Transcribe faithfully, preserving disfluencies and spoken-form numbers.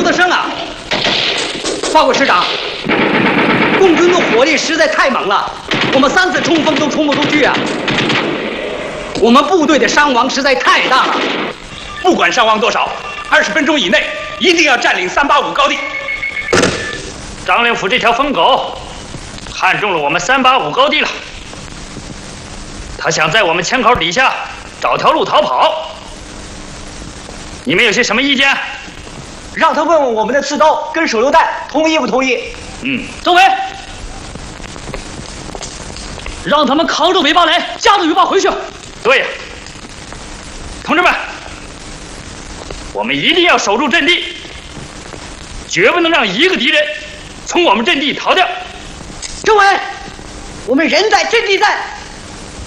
得胜啊！报告师长，共军的火力实在太猛了，我们三次冲锋都冲不出去啊！我们部队的伤亡实在太大了。 不管伤亡多少，二十分钟以内一定要占领三八五高地。 张灵甫这条疯狗看中了我们三八五高地了，他想在我们枪口底下找条路逃跑。你们有些什么意见？ 让他问问我们的刺刀跟手榴弹同意不同意？ 嗯， 政委，让他们扛着尾巴来，夹着尾巴回去。 对呀，同志们，我们一定要守住阵地，绝不能让一个敌人从我们阵地逃掉。 政委，我们人在阵地在，